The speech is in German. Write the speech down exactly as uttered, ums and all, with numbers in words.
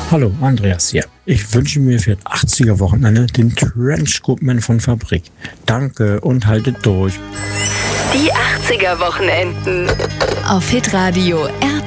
Hallo, Andreas hier. Ich wünsche mir für das achtziger-Wochenende den Trenchcoatman von Fabrik. Danke und haltet durch. Die achtziger-Wochenenden. Auf Hitradio R